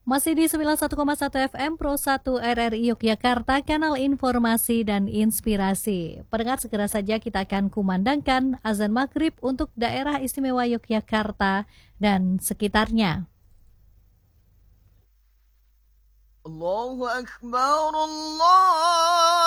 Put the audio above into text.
Masih di 91,1 FM Pro 1 RRI Yogyakarta, kanal informasi dan inspirasi. Pendengar, segera saja kita akan kumandangkan azan maghrib untuk daerah istimewa Yogyakarta dan sekitarnya. Allahu Akbar, Allah.